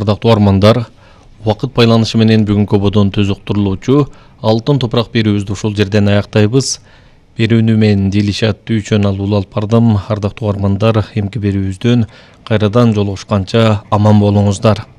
Ардактуу армандар, убакыт байланышы менен бүгүнкү бодон төзөктүрүлүүчү алтын топурак берүүбүздү ушул жерден аяктайбыз. Берүүнү мен Дилишат үчүн алып бардым. Ардактуу армандар, эмки берүүбүздөн кайрадан жолугушканча аман болуңуздар.